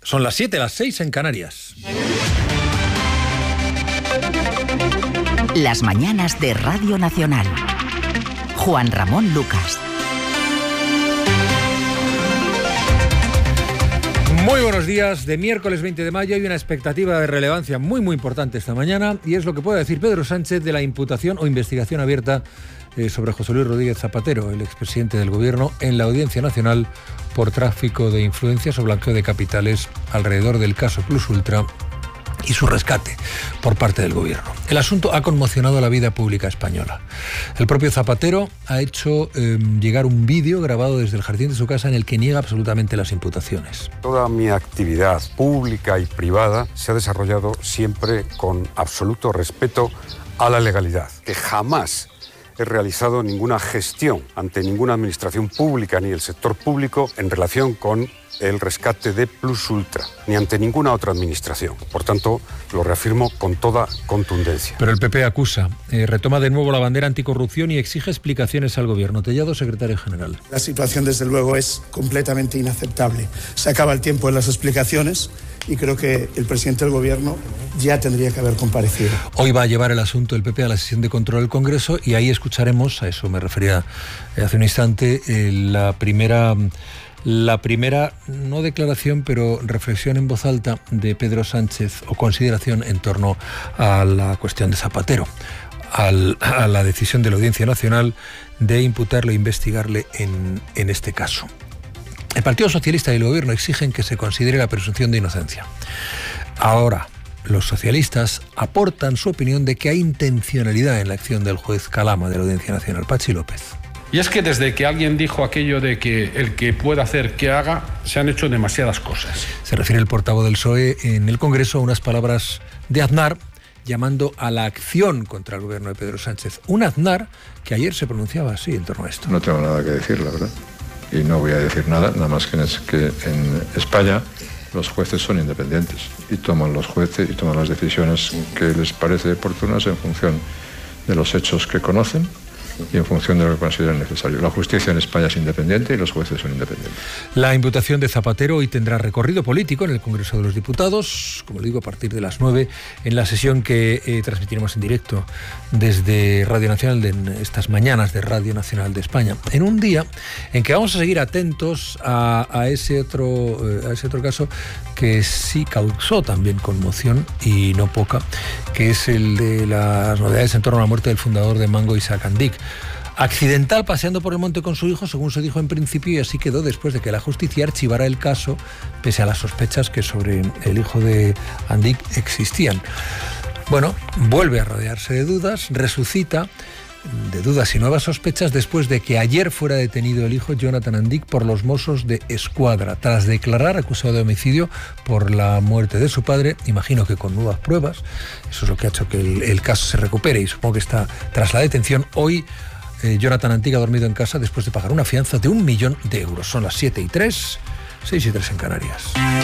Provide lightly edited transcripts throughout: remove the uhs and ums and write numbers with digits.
Son las 7, las 6 en Canarias. Las mañanas de Radio Nacional. Juan Ramón Lucas. Muy buenos días. De miércoles 20 de mayo hay una expectativa de relevancia muy importante esta mañana, y es lo que puede decir Pedro Sánchez de la imputación o investigación abierta sobre José Luis Rodríguez Zapatero, el expresidente del Gobierno, en la Audiencia Nacional por tráfico de influencias o blanqueo de capitales alrededor del caso Plus Ultra y su rescate por parte del Gobierno. El asunto ha conmocionado a la vida pública española. El propio Zapatero ha hecho llegar un vídeo grabado desde el jardín de su casa en el que niega absolutamente las imputaciones. Toda mi actividad pública y privada se ha desarrollado siempre con absoluto respeto a la legalidad, que jamás he realizado ninguna gestión ante ninguna administración pública ni el sector público en relación con el rescate de Plus Ultra, ni ante ninguna otra administración. Por tanto, lo reafirmo con toda contundencia. Pero el PP acusa, retoma de nuevo la bandera anticorrupción y exige explicaciones al Gobierno. Tellado, secretario general. La situación, desde luego, es completamente inaceptable. Se acaba el tiempo en las explicaciones y creo que el presidente del Gobierno ya tendría que haber comparecido. Hoy va a llevar el asunto del PP a la sesión de control del Congreso y ahí escucharemos, a eso me refería hace un instante, la primera, no declaración, pero reflexión en voz alta de Pedro Sánchez o consideración en torno a la cuestión de Zapatero, a la decisión de la Audiencia Nacional de imputarle e investigarle en este caso. El Partido Socialista y el Gobierno exigen que se considere la presunción de inocencia. Ahora, los socialistas aportan su opinión de que hay intencionalidad en la acción del juez Calama de la Audiencia Nacional. Pachi López. Y es que desde que alguien dijo aquello de que el que pueda hacer que haga, se han hecho demasiadas cosas. Se refiere el portavoz del PSOE en el Congreso a unas palabras de Aznar llamando a la acción contra el gobierno de Pedro Sánchez. Un Aznar que ayer se pronunciaba así en torno a esto. No tengo nada que decir, la verdad. Y no voy a decir nada más que en España los jueces son independientes y toman las decisiones que les parece oportunas en función de los hechos que conocen y en función de lo que consideren necesario. La justicia en España es independiente y los jueces son independientes. La imputación de Zapatero hoy tendrá recorrido político en el Congreso de los Diputados, como digo, a partir de las 9, en la sesión que transmitiremos en directo desde Radio Nacional, de estas mañanas de Radio Nacional de España, en un día en que vamos a seguir atentos a ese otro caso que sí causó también conmoción, y no poca, que es el de las novedades en torno a la muerte del fundador de Mango, Isaac Andic. Accidental paseando por el monte con su hijo, según se dijo en principio, y así quedó después de que la justicia archivara el caso, pese a las sospechas que sobre el hijo de Andic existían. Bueno, vuelve a rodearse de dudas, resucita de dudas y nuevas sospechas después de que ayer fuera detenido el hijo Jonathan Andic por los Mossos de Escuadra, tras declarar acusado de homicidio por la muerte de su padre, imagino que con nuevas pruebas. Eso es lo que ha hecho que el caso se recupere, y supongo que está tras la detención. Hoy Jonathan Andic ha dormido en casa después de pagar una fianza de 1 millón de euros. Son las 7:03, 6:03 en Canarias.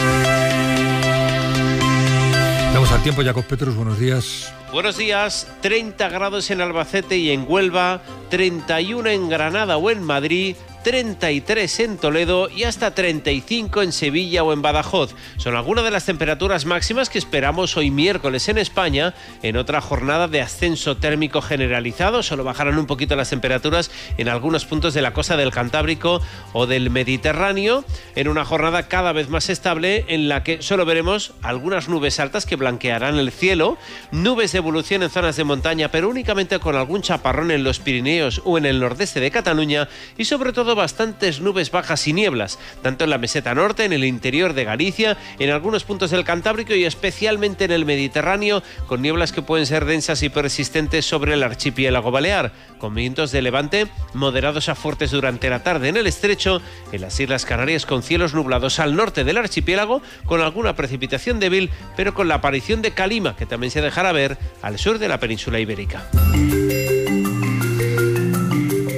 Vamos al tiempo. Jacob Petrus, buenos días. Buenos días. 30 grados en Albacete y en Huelva, 31 en Granada o en Madrid, 33 en Toledo y hasta 35 en Sevilla o en Badajoz. Son algunas de las temperaturas máximas que esperamos hoy miércoles en España, en otra jornada de ascenso térmico generalizado. Solo bajarán un poquito las temperaturas en algunos puntos de la costa del Cantábrico o del Mediterráneo, en una jornada cada vez más estable en la que solo veremos algunas nubes altas que blanquearán el cielo, nubes de evolución en zonas de montaña, pero únicamente con algún chaparrón en los Pirineos o en el nordeste de Cataluña, y sobre todo bastantes nubes bajas y nieblas, tanto en la meseta norte, en el interior de Galicia, en algunos puntos del Cantábrico y especialmente en el Mediterráneo, con nieblas que pueden ser densas y persistentes sobre el archipiélago balear, con vientos de levante moderados a fuertes durante la tarde en el estrecho, en las Islas Canarias con cielos nublados al norte del archipiélago, con alguna precipitación débil, pero con la aparición de calima, que también se dejará ver al sur de la península ibérica.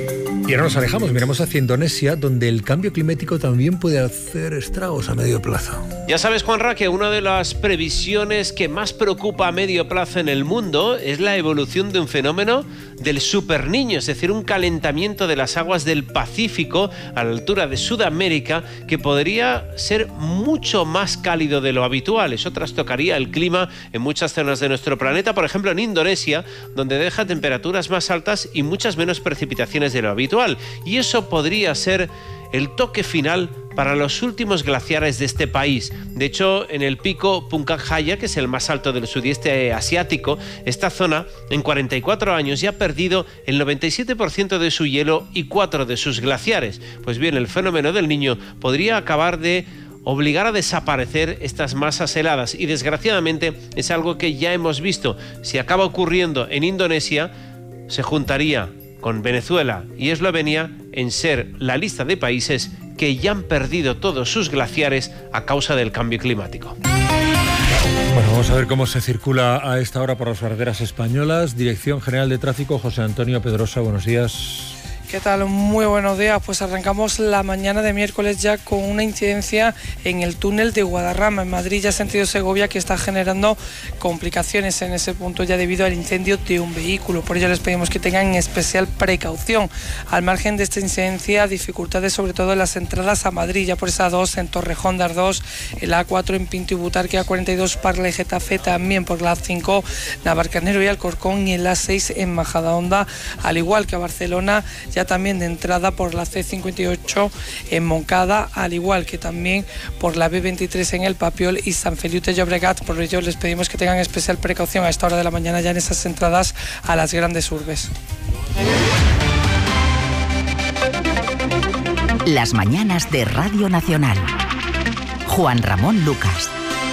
Y ahora nos alejamos, miramos hacia Indonesia, donde el cambio climático también puede hacer estragos a medio plazo. Ya sabes, Juanra, que una de las previsiones que más preocupa a medio plazo en el mundo es la evolución de un fenómeno del superniño, es decir, un calentamiento de las aguas del Pacífico a la altura de Sudamérica que podría ser mucho más cálido de lo habitual. Eso trastocaría el clima en muchas zonas de nuestro planeta, por ejemplo en Indonesia, donde deja temperaturas más altas y muchas menos precipitaciones de lo habitual. Y eso podría ser el toque final para los últimos glaciares de este país. De hecho, en el pico Puncak Jaya, que es el más alto del sudeste asiático, esta zona en 44 años ya ha perdido el 97% de su hielo y 4 de sus glaciares. Pues bien, el fenómeno del Niño podría acabar de obligar a desaparecer estas masas heladas y desgraciadamente es algo que ya hemos visto. Si acaba ocurriendo en Indonesia, se juntaría con Venezuela y Eslovenia en ser la lista de países que ya han perdido todos sus glaciares a causa del cambio climático. Bueno, vamos a ver cómo se circula a esta hora por las carreteras españolas. Dirección General de Tráfico, José Antonio Pedrosa, buenos días. ¿Qué tal? Muy buenos días. Pues arrancamos la mañana de miércoles ya con una incidencia en el túnel de Guadarrama, en Madrid, ya sentido Segovia, que está generando complicaciones en ese punto ya debido al incendio de un vehículo. Por ello les pedimos que tengan especial precaución. Al margen de esta incidencia, dificultades sobre todo en las entradas a Madrid, ya por esa 2 en Torrejón de Ardós, el A4 en Pinto y Butarque, A42 Parla y Getafe, también por la A5 Navarcarnero y Alcorcón, y el A6 en Majadahonda, al igual que a Barcelona, ya también de entrada por la C58 en Moncada, al igual que también por la B23 en El Papiol y San Feliu de Llobregat. Por ello les pedimos que tengan especial precaución a esta hora de la mañana ya en esas entradas a las grandes urbes. Las mañanas de Radio Nacional. Juan Ramón Lucas.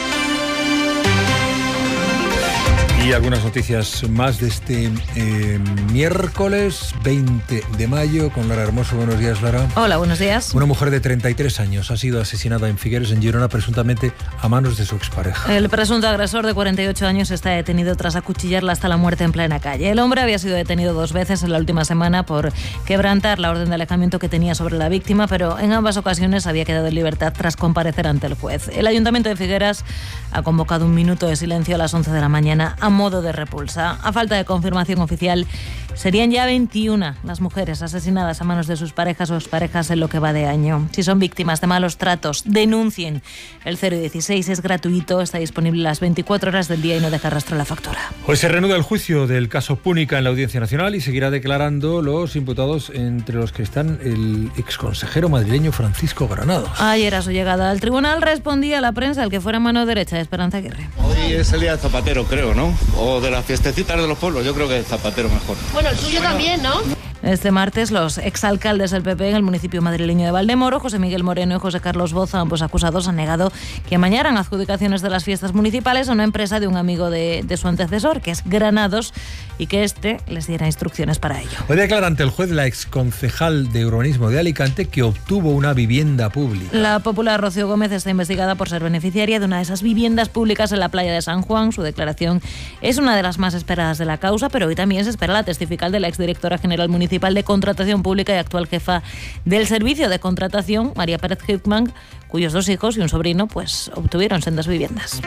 Y algunas noticias más de este miércoles 20 de mayo con Lara Hermoso. Buenos días, Lara. Hola, buenos días. Una mujer de 33 años ha sido asesinada en Figueres, en Girona, presuntamente a manos de su expareja. El presunto agresor de 48 años está detenido tras acuchillarla hasta la muerte en plena calle. El hombre había sido detenido 2 veces en la última semana por quebrantar la orden de alejamiento que tenía sobre la víctima, pero en ambas ocasiones había quedado en libertad tras comparecer ante el juez. El Ayuntamiento de Figueras ha convocado un minuto de silencio a las 11 de la mañana a modo de repulsa. A falta de confirmación oficial, serían ya 21 las mujeres asesinadas a manos de sus parejas o exparejas en lo que va de año. Si son víctimas de malos tratos, denuncien. El 016 es gratuito, está disponible las 24 horas del día y no deja rastro la factura. Hoy se reanuda el juicio del caso Púnica en la Audiencia Nacional y seguirá declarando los imputados, entre los que están el exconsejero madrileño Francisco Granados. Ayer a su llegada al tribunal respondía a la prensa el que fuera mano derecha de Esperanza Aguirre. Hoy es el día de Zapatero, creo, ¿no? O de las fiestecitas de los pueblos, yo creo que Zapatero mejor. Bueno, el suyo también, ¿no? Este martes, los exalcaldes del PP en el municipio madrileño de Valdemoro, José Miguel Moreno y José Carlos Boza, ambos acusados, han negado que amañaran adjudicaciones de las fiestas municipales a una empresa de un amigo de su antecesor, que es Granados, y que éste les diera instrucciones para ello. Hoy declara ante el juez la exconcejal de urbanismo de Alicante que obtuvo una vivienda pública. La popular Rocío Gómez está investigada por ser beneficiaria de una de esas viviendas públicas en la playa de San Juan. Su declaración es una de las más esperadas de la causa, pero hoy también se espera la testifical de la exdirectora general municipal de Contratación Pública y actual jefa del Servicio de Contratación, María Pérez Hickman, cuyos 2 hijos y un sobrino pues obtuvieron sendas viviendas.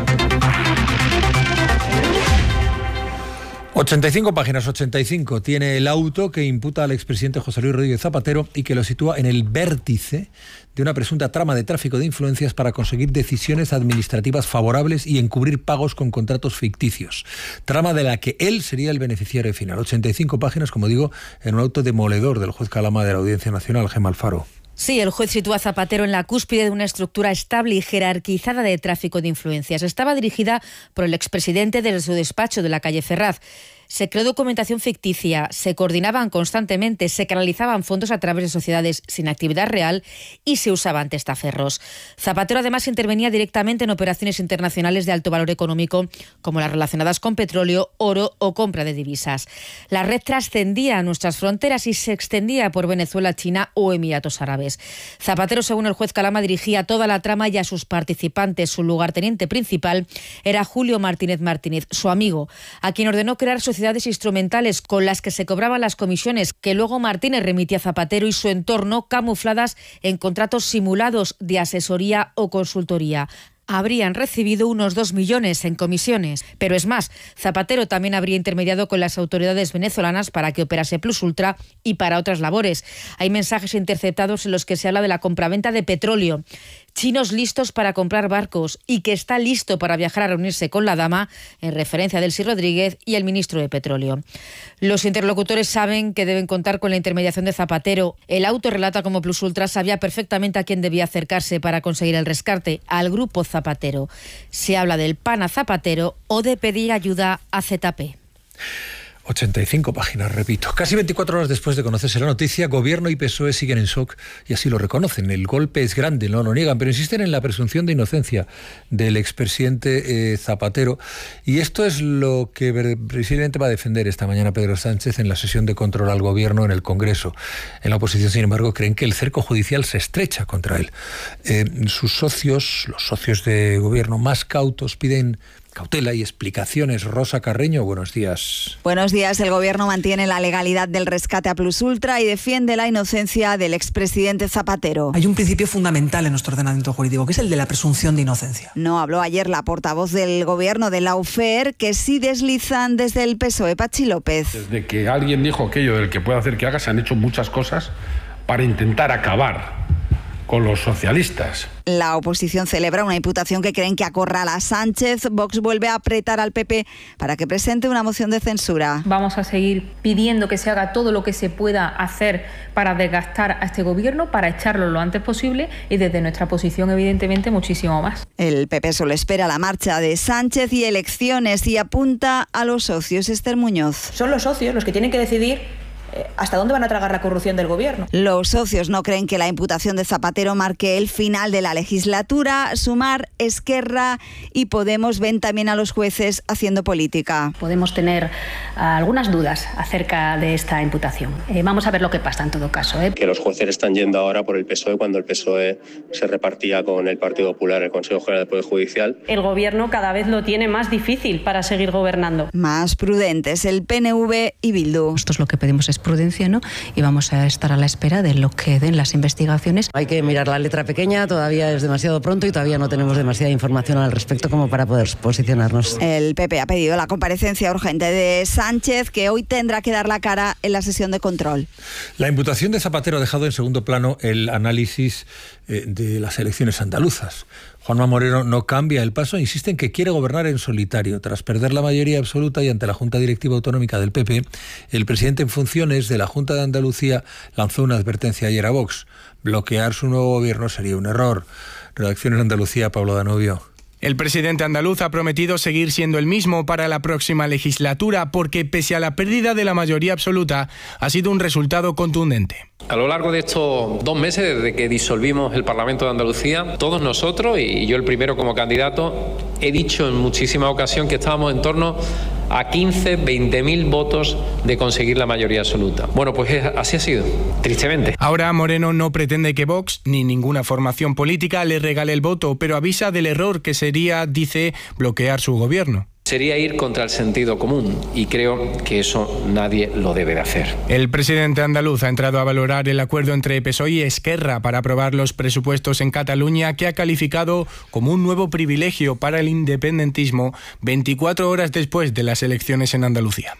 85 páginas, 85 tiene el auto que imputa al expresidente José Luis Rodríguez Zapatero y que lo sitúa en el vértice de una presunta trama de tráfico de influencias para conseguir decisiones administrativas favorables y encubrir pagos con contratos ficticios. Trama de la que él sería el beneficiario final. 85 páginas, como digo, en un auto demoledor del juez Calama de la Audiencia Nacional, Gemma Alfaro. Sí, el juez sitúa a Zapatero en la cúspide de una estructura estable y jerarquizada de tráfico de influencias. Estaba dirigida por el expresidente desde su despacho de la calle Ferraz. Se creó documentación ficticia, se coordinaban constantemente, se canalizaban fondos a través de sociedades sin actividad real y se usaban testaferros. Zapatero además intervenía directamente en operaciones internacionales de alto valor económico, como las relacionadas con petróleo, oro o compra de divisas. La red trascendía a nuestras fronteras y se extendía por Venezuela, China o Emiratos Árabes. Zapatero, según el juez Calama, dirigía toda la trama y a sus participantes. Su lugarteniente principal era Julio Martínez Martínez, su amigo, a quien ordenó crear sociedades sociedades instrumentales con las que se cobraban las comisiones que luego Martínez remitía a Zapatero y su entorno, camufladas en contratos simulados de asesoría o consultoría. Habrían recibido unos 2 millones en comisiones. Pero es más, Zapatero también habría intermediado con las autoridades venezolanas para que operase Plus Ultra y para otras labores. Hay mensajes interceptados en los que se habla de la compraventa de petróleo. Chinos listos para comprar barcos y que está listo para viajar a reunirse con la dama, en referencia a Delcy Rodríguez y el ministro de Petróleo. Los interlocutores saben que deben contar con la intermediación de Zapatero. El auto relata cómo Plus Ultra sabía perfectamente a quién debía acercarse para conseguir el rescate, al grupo Zapatero. Se habla del pan a Zapatero o de pedir ayuda a ZP. 85 páginas, repito. Casi 24 horas después de conocerse la noticia, Gobierno y PSOE siguen en shock y así lo reconocen. El golpe es grande, no lo niegan, pero insisten en la presunción de inocencia del expresidente Zapatero. Y esto es lo que precisamente va a defender esta mañana Pedro Sánchez en la sesión de control al Gobierno en el Congreso. En la oposición, sin embargo, creen que el cerco judicial se estrecha contra él. Sus socios, los socios de Gobierno más cautos, piden cautela y explicaciones. Rosa Carreño, buenos días. Buenos días. El Gobierno mantiene la legalidad del rescate a Plus Ultra y defiende la inocencia del expresidente Zapatero. Hay un principio fundamental en nuestro ordenamiento jurídico, que es el de la presunción de inocencia. No habló ayer la portavoz del Gobierno de la UFER, que sí deslizan desde el PSOE, Pachi López. Desde que alguien dijo aquello del que puede hacer que haga, se han hecho muchas cosas para intentar acabar con los socialistas. La oposición celebra una imputación que creen que acorrala a Sánchez. Vox vuelve a apretar al PP para que presente una moción de censura. Vamos a seguir pidiendo que se haga todo lo que se pueda hacer para desgastar a este gobierno, para echarlo lo antes posible y desde nuestra posición, evidentemente, muchísimo más. El PP solo espera la marcha de Sánchez y elecciones y apunta a los socios. Esther Muñoz. Son los socios los que tienen que decidir ¿hasta dónde van a tragar la corrupción del Gobierno? Los socios no creen que la imputación de Zapatero marque el final de la legislatura. Sumar, Esquerra y Podemos ven también a los jueces haciendo política. Podemos tener algunas dudas acerca de esta imputación. Vamos a ver lo que pasa en todo caso. Que los jueces están yendo ahora por el PSOE cuando el PSOE se repartía con el Partido Popular el Consejo General del Poder Judicial. El Gobierno cada vez lo tiene más difícil para seguir gobernando. Más prudentes el PNV y Bildu. Nosotros lo que pedimos es prudencia, ¿no? Y vamos a estar a la espera de lo que den las investigaciones. Hay que mirar la letra pequeña, todavía es demasiado pronto y todavía no tenemos demasiada información al respecto como para poder posicionarnos. El PP ha pedido la comparecencia urgente de Sánchez, que hoy tendrá que dar la cara en la sesión de control. La imputación de Zapatero ha dejado en segundo plano el análisis de las elecciones andaluzas. Juanma Moreno no cambia el paso, insiste en que quiere gobernar en solitario. Tras perder la mayoría absoluta y ante la Junta Directiva Autonómica del PP, el presidente en funciones de la Junta de Andalucía lanzó una advertencia ayer a Vox. Bloquear su nuevo gobierno sería un error. Redacción en Andalucía, Pablo Danubio. El presidente andaluz ha prometido seguir siendo el mismo para la próxima legislatura porque, pese a la pérdida de la mayoría absoluta, ha sido un resultado contundente. A lo largo de estos 2 meses, desde que disolvimos el Parlamento de Andalucía, todos nosotros, y yo el primero como candidato, he dicho en muchísimas ocasiones que estábamos en torno a 20.000 votos de conseguir la mayoría absoluta. Bueno, pues así ha sido, tristemente. Ahora Moreno no pretende que Vox, ni ninguna formación política, le regale el voto, pero avisa del error que sería, dice, bloquear su gobierno. Sería ir contra el sentido común y creo que eso nadie lo debe de hacer. El presidente andaluz ha entrado a valorar el acuerdo entre PSOE y Esquerra para aprobar los presupuestos en Cataluña, que ha calificado como un nuevo privilegio para el independentismo 24 horas después de las elecciones en Andalucía.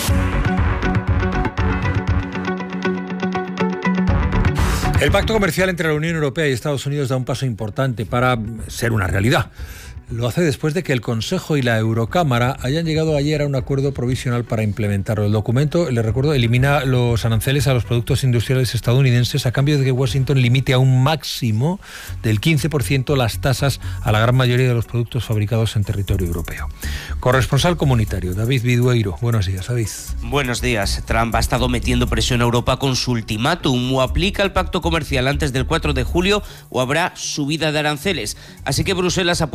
El pacto comercial entre la Unión Europea y Estados Unidos da un paso importante para ser una realidad. Lo hace después de que el Consejo y la Eurocámara hayan llegado ayer a un acuerdo provisional para implementarlo. El documento, les recuerdo, elimina los aranceles a los productos industriales estadounidenses a cambio de que Washington limite a un máximo del 15% las tasas a la gran mayoría de los productos fabricados en territorio europeo. Corresponsal comunitario, David Vidueiro. Buenos días, David. Buenos días. Trump ha estado metiendo presión a Europa con su ultimátum. O aplica el pacto comercial antes del 4 de julio o habrá subida de aranceles. Así que Bruselas ha puesto todas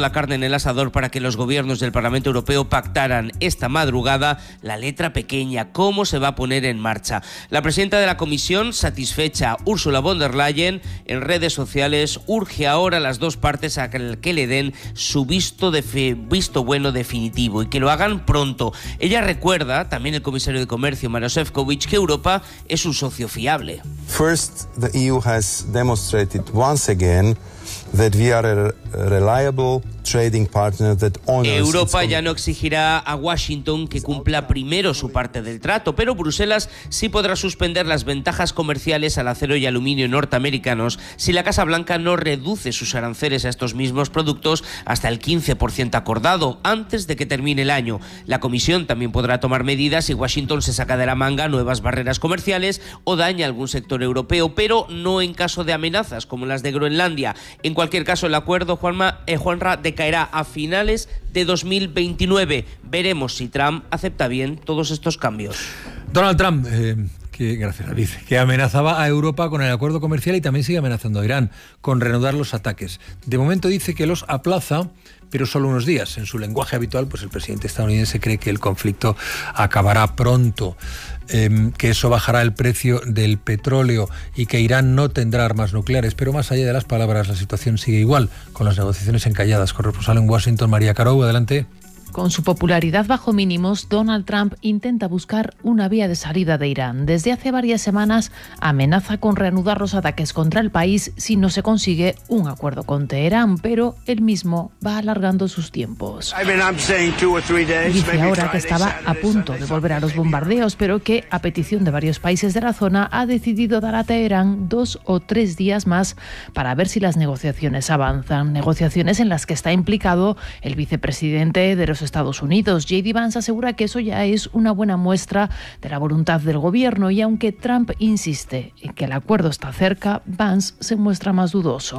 la carne en el asador para que los gobiernos del Parlamento Europeo pactaran esta madrugada la letra pequeña, cómo se va a poner en marcha. La presidenta de la Comisión, satisfecha, Ursula von der Leyen, en redes sociales urge ahora a las dos partes a que le den su visto bueno definitivo y que lo hagan pronto. Ella recuerda, también el comisario de Comercio, Maroš Šefčovič, que Europa es un socio fiable. First, the EU has demonstrated once again that we are a reliable trading partner that honors. Europa ya no exigirá a Washington que cumpla primero su parte del trato, pero Bruselas sí podrá suspender las ventajas comerciales al acero y aluminio norteamericanos si la Casa Blanca no reduce sus aranceles a estos mismos productos hasta el 15% acordado antes de que termine el año. La Comisión también podrá tomar medidas si Washington se saca de la manga nuevas barreras comerciales o daña algún sector europeo, pero no en caso de amenazas como las de Groenlandia. En cualquier caso, el acuerdo, Juanra, decaerá a finales de 2029. Veremos si Trump acepta bien todos estos cambios. Donald Trump, gracias David, que amenazaba a Europa con el acuerdo comercial y también sigue amenazando a Irán con reanudar los ataques. De momento dice que los aplaza, pero solo unos días. En su lenguaje habitual, pues el presidente estadounidense cree que el conflicto acabará pronto, que eso bajará el precio del petróleo y que Irán no tendrá armas nucleares. Pero más allá de las palabras, la situación sigue igual, con las negociaciones encalladas. Corresponsal en Washington, María Carou, adelante. Con su popularidad bajo mínimos, Donald Trump intenta buscar una vía de salida de Irán. Desde hace varias semanas amenaza con reanudar los ataques contra el país si no se consigue un acuerdo con Teherán, pero él mismo va alargando sus tiempos. Dice ahora que estaba a punto de volver a los bombardeos, pero que, a petición de varios países de la zona, ha decidido dar a Teherán 2 o 3 días más para ver si las negociaciones avanzan. Negociaciones en las que está implicado el vicepresidente de los Estados Unidos. J.D. Vance asegura que eso ya es una buena muestra de la voluntad del gobierno y aunque Trump insiste en que el acuerdo está cerca, Vance se muestra más dudoso.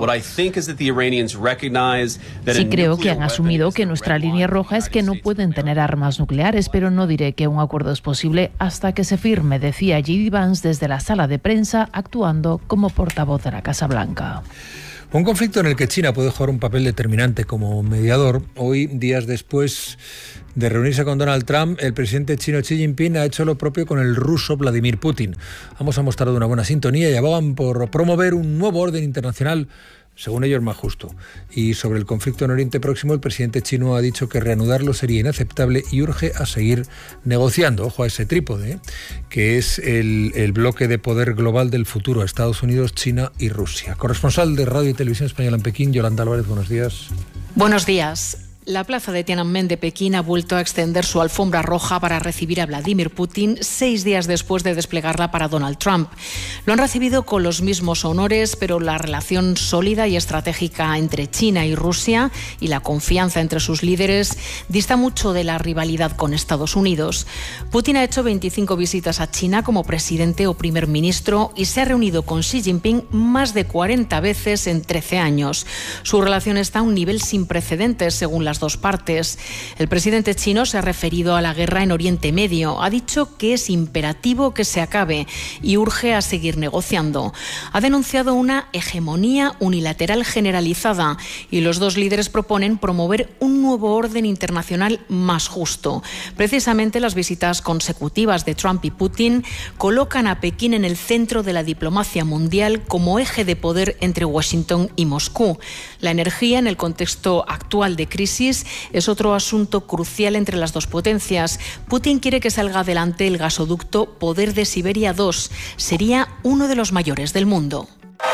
Sí creo que han asumido que nuestra línea roja es que no pueden tener armas nucleares, pero no diré que un acuerdo es posible hasta que se firme, decía J.D. Vance desde la sala de prensa actuando como portavoz de la Casa Blanca. Un conflicto en el que China puede jugar un papel determinante como mediador. Hoy, días después de reunirse con Donald Trump, el presidente chino Xi Jinping ha hecho lo propio con el ruso Vladimir Putin. Ambos han mostrado una buena sintonía y abogan por promover un nuevo orden internacional, según ellos, más justo. Y sobre el conflicto en Oriente Próximo, el presidente chino ha dicho que reanudarlo sería inaceptable y urge a seguir negociando. Ojo a ese trípode, que es el bloque de poder global del futuro, Estados Unidos, China y Rusia. Corresponsal de Radio y Televisión Española en Pekín, Yolanda Álvarez, buenos días. Buenos días. La plaza de Tiananmen de Pekín ha vuelto a extender su alfombra roja para recibir a Vladimir Putin 6 días después de desplegarla para Donald Trump. Lo han recibido con los mismos honores, pero la relación sólida y estratégica entre China y Rusia y la confianza entre sus líderes dista mucho de la rivalidad con Estados Unidos. Putin ha hecho 25 visitas a China como presidente o primer ministro y se ha reunido con Xi Jinping más de 40 veces en 13 años. Su relación está a un nivel sin precedentes, según las dos partes. El presidente chino se ha referido a la guerra en Oriente Medio. Ha dicho que es imperativo que se acabe y urge a seguir negociando. Ha denunciado una hegemonía unilateral generalizada y los dos líderes proponen promover un nuevo orden internacional más justo. Precisamente las visitas consecutivas de Trump y Putin colocan a Pekín en el centro de la diplomacia mundial como eje de poder entre Washington y Moscú. La energía en el contexto actual de crisis es otro asunto crucial entre las dos potencias. Putin quiere que salga adelante el gasoducto Poder de Siberia 2. Sería uno de los mayores del mundo.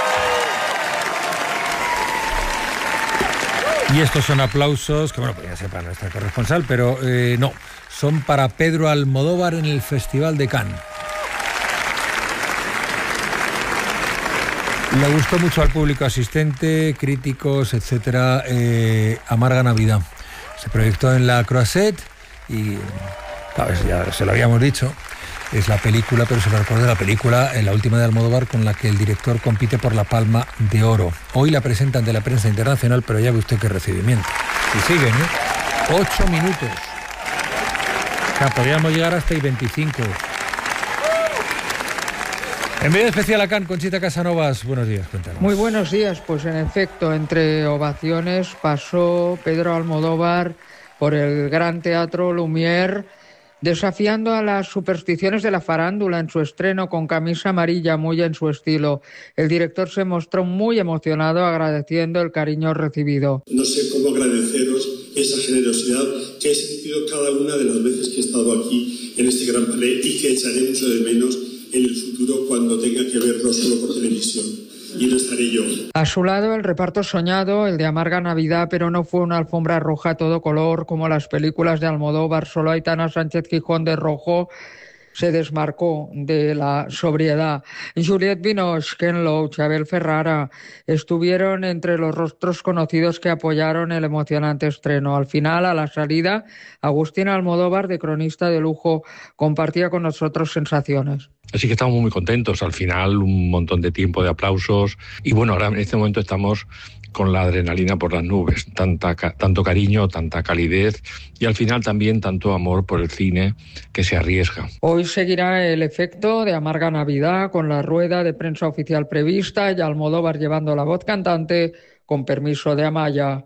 Y estos son aplausos que, bueno, pues ya sepa nuestra corresponsal, pero no, son para Pedro Almodóvar en el Festival de Cannes. Le gustó mucho al público asistente, críticos, etcétera, Amarga Navidad. Se proyectó en la Croisette y, claro, ya se lo habíamos dicho, es la película, pero se lo recuerda la película, la última de Almodóvar, con la que el director compite por la Palma de Oro. Hoy la presenta ante la prensa internacional, pero ya ve usted qué recibimiento. Y siguen, 8 minutos. O sea, podríamos llegar hasta y 25. Envío especial a Cannes, Conchita Casanovas. Buenos días, cuéntanos. Muy buenos días. Pues en efecto, entre ovaciones pasó Pedro Almodóvar por el Gran Teatro Lumière, desafiando a las supersticiones de la farándula en su estreno con camisa amarilla, muy en su estilo. El director se mostró muy emocionado, agradeciendo el cariño recibido. No sé cómo agradeceros esa generosidad que he sentido cada una de las veces que he estado aquí en este gran panel y que echaré mucho de menos en el futuro cuando tenga que verlo solo por televisión. Y no estaré yo. A su lado, el reparto soñado, el de Amarga Navidad, pero no fue una alfombra roja a todo color como las películas de Almodóvar. Solo Aitana Sánchez Gijón, de rojo, se desmarcó de la sobriedad. Juliette Binoche, Ken Loach, Abel Ferrara estuvieron entre los rostros conocidos que apoyaron el emocionante estreno. Al final, a la salida, Agustín Almodóvar, de Cronista de Lujo, compartía con nosotros sensaciones. Así que estamos muy contentos. Al final, un montón de tiempo de aplausos. Y bueno, ahora en este momento estamos con la adrenalina por las nubes. Tanto cariño, tanta calidez y al final también tanto amor por el cine que se arriesga. Hoy seguirá el efecto de Amarga Navidad con la rueda de prensa oficial prevista y Almodóvar llevando la voz cantante con permiso de Amaya.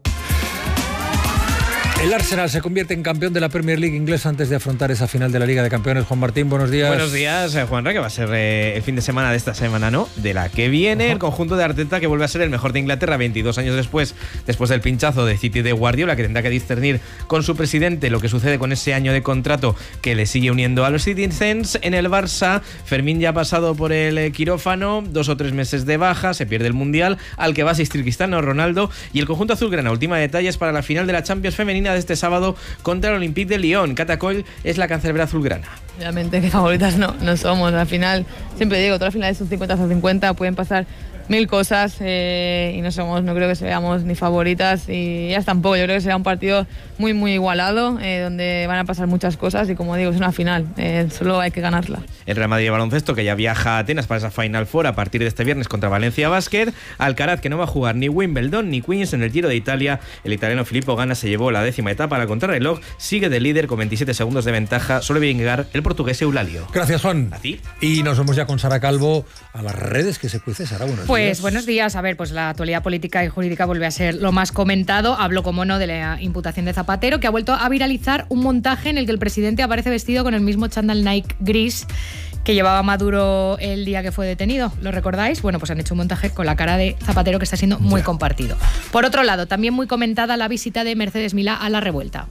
El Arsenal se convierte en campeón de la Premier League inglesa antes de afrontar esa final de la Liga de Campeones. Juan Martín, buenos días. Buenos días, Juanra, que va a ser el fin de semana de esta semana, ¿no? De la que viene. El conjunto de Arteta, que vuelve a ser el mejor de Inglaterra 22 años después del pinchazo de City de Guardiola, que tendrá que discernir con su presidente lo que sucede con ese año de contrato que le sigue uniendo a los Citizens. En el Barça, Fermín ya ha pasado por el quirófano, 2 o 3 meses de baja, se pierde el Mundial, al que va a asistir Cristiano Ronaldo, y el conjunto azulgrana, última de detalles para la final de la Champions femenina de este sábado contra el Olympique de Lyon. Cata Coll es la cancerbera azulgrana. Obviamente que favoritas no somos. Al final, siempre digo, todas las finales son 50-50, pueden pasar 1000 cosas y no creo que seamos ni favoritas y ellas tampoco. Yo creo que será un partido muy muy igualado, donde van a pasar muchas cosas y, como digo, es una final, solo hay que ganarla. El Real Madrid de baloncesto, que ya viaja a Atenas para esa Final Four a partir de este viernes contra Valencia Basket. Alcaraz, que no va a jugar ni Wimbledon ni Queens en el Giro de Italia. El italiano Filippo Ganna se llevó la 10ª etapa al contrarreloj, sigue de líder con 27 segundos de ventaja, solo debe llegar el portugués Eulalio. Gracias, Juan. A ti. Y nos vamos ya con Sara Calvo a las redes. Que se cuece, Sara, buenos días. Pues buenos días. A ver, pues la actualidad política y jurídica vuelve a ser lo más comentado. Hablo, como no, de la imputación de Zapatero, que ha vuelto a viralizar un montaje en el que el presidente aparece vestido con el mismo chándal Nike gris que llevaba Maduro el día que fue detenido. ¿Lo recordáis? Bueno, pues han hecho un montaje con la cara de Zapatero que está siendo muy compartido. Por otro lado, también muy comentada la visita de Mercedes Milá a La Revuelta,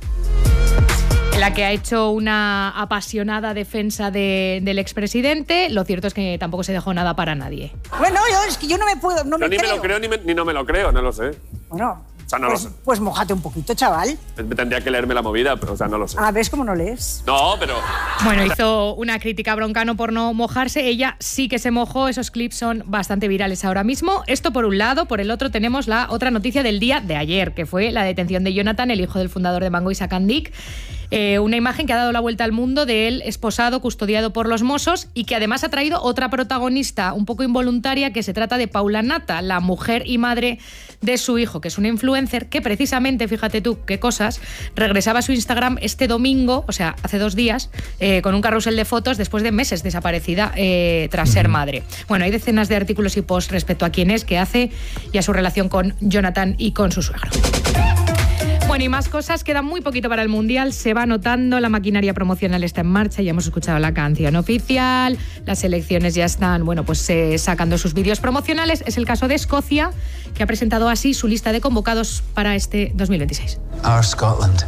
en la que ha hecho una apasionada defensa del expresidente. Lo cierto es que tampoco se dejó nada para nadie. Bueno, es que yo no me puedo, no me ni creo. me lo creo ni no me lo creo, no lo sé. Bueno, o sea, no pues, lo sé. Pues mójate un poquito, chaval. Tendría que leerme la movida, pero o sea, no lo sé. Ah, ¿ves cómo no lees? No, pero... Bueno, hizo una crítica a Broncano por no mojarse. Ella sí que se mojó. Esos clips son bastante virales ahora mismo. Esto por un lado. Por el otro tenemos la otra noticia del día de ayer, que fue la detención de Jonathan, el hijo del fundador de Mango, Isaac Andic. Una imagen que ha dado la vuelta al mundo de él esposado, custodiado por los Mossos, y que además ha traído otra protagonista un poco involuntaria, que se trata de Paula Nata, la mujer y madre de su hijo, que es una influencer que precisamente, fíjate tú qué cosas, regresaba a su Instagram este domingo, o sea, hace 2 días, con un carrusel de fotos después de meses desaparecida tras ser madre. Bueno, hay decenas de artículos y posts respecto a quién es, qué hace y a su relación con Jonathan y con su suegro. Bueno, y más cosas, queda muy poquito para el Mundial, se va notando, la maquinaria promocional está en marcha, ya hemos escuchado la canción oficial, las selecciones ya están, bueno, pues sacando sus vídeos promocionales. Es el caso de Escocia, que ha presentado así su lista de convocados para este 2026. Our Scotland.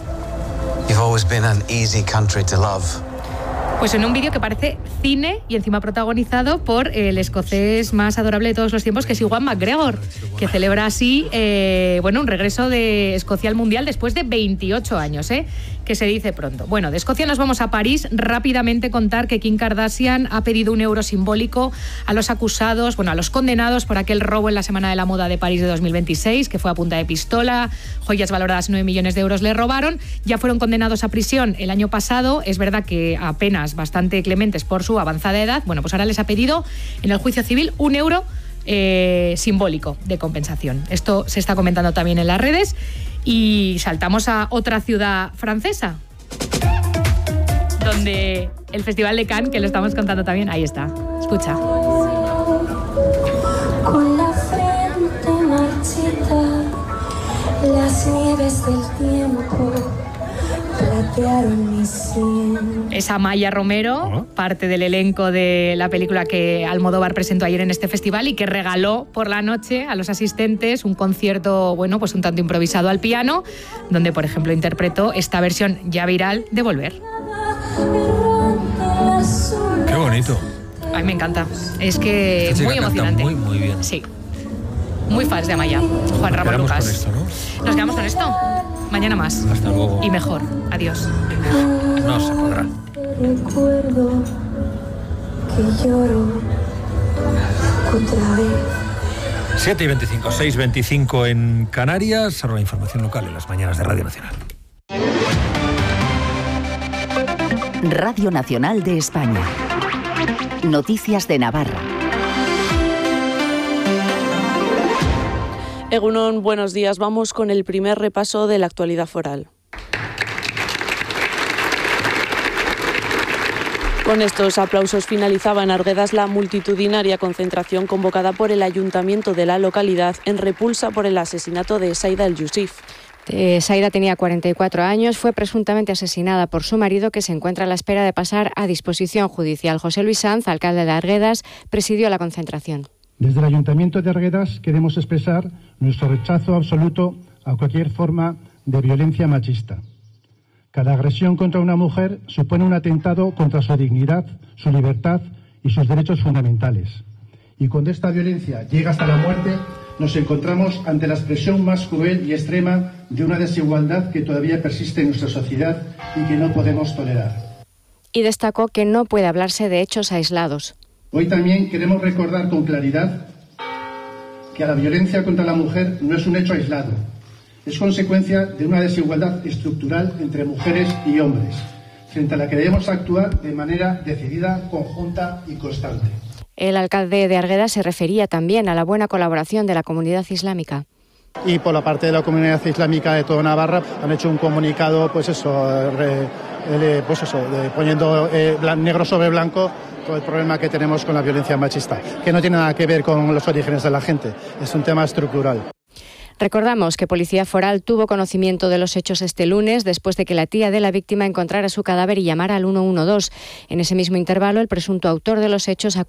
You've always been an easy country to love. Pues en un vídeo que parece cine y encima protagonizado por el escocés más adorable de todos los tiempos, que es Ewan McGregor, que celebra así un regreso de Escocia al Mundial después de 28 años, que se dice pronto. Bueno, de Escocia nos vamos a París. Rápidamente contar que Kim Kardashian ha pedido un euro simbólico a los acusados, a los condenados por aquel robo en la Semana de la Moda de París de 2026, que fue a punta de pistola, joyas valoradas en 9 millones de euros le robaron. Ya fueron condenados a prisión el año pasado. Es verdad que apenas bastante clementes por su avanzada edad. Bueno, pues ahora les ha pedido en el juicio civil un euro simbólico de compensación. Esto se está comentando también en las redes. Y saltamos a otra ciudad francesa, donde el Festival de Cannes, que lo estamos contando también, ahí está. Escucha. Con la frente marchita, las nieves del tiempo platearon mi sien. Es Amaya Romero, parte del elenco de la película que Almodóvar presentó ayer en este festival y que regaló por la noche a los asistentes un concierto, bueno, pues un tanto improvisado al piano, donde, por ejemplo, interpretó esta versión ya viral de Volver. Qué bonito. A mí me encanta. Es que muy emocionante. Muy bien. Sí. Muy fans de Amaya. Juan Ramón Lucas. Con esto, ¿no? Nos quedamos con esto. Mañana más. Hasta luego. Y mejor. Adiós. No se podrá. Recuerdo que lloro otra vez. 7:25, 6:25 en Canarias. Ahora la información local en las mañanas de Radio Nacional. Radio Nacional de España. Noticias de Navarra. Egunon, buenos días. Vamos con el primer repaso de la actualidad foral. Con estos aplausos finalizaba en Arguedas la multitudinaria concentración convocada por el ayuntamiento de la localidad en repulsa por el asesinato de Saida El Yusif. Saida tenía 44 años, fue presuntamente asesinada por su marido, que se encuentra a la espera de pasar a disposición judicial. José Luis Sanz, alcalde de Arguedas, presidió la concentración. Desde el Ayuntamiento de Arguedas queremos expresar nuestro rechazo absoluto a cualquier forma de violencia machista. Cada agresión contra una mujer supone un atentado contra su dignidad, su libertad y sus derechos fundamentales. Y cuando esta violencia llega hasta la muerte, nos encontramos ante la expresión más cruel y extrema de una desigualdad que todavía persiste en nuestra sociedad y que no podemos tolerar. Y destacó que no puede hablarse de hechos aislados. Hoy también queremos recordar con claridad que la violencia contra la mujer no es un hecho aislado. Es consecuencia de una desigualdad estructural entre mujeres y hombres, frente a la que debemos actuar de manera decidida, conjunta y constante. El alcalde de Arguedas se refería también a la buena colaboración de la comunidad islámica. Y por la parte de la comunidad islámica de toda Navarra han hecho un comunicado, poniendo negro sobre blanco todo el problema que tenemos con la violencia machista, que no tiene nada que ver con los orígenes de la gente, es un tema estructural. Recordamos que Policía Foral tuvo conocimiento de los hechos este lunes, después de que la tía de la víctima encontrara su cadáver y llamara al 112. En ese mismo intervalo, el presunto autor de los hechos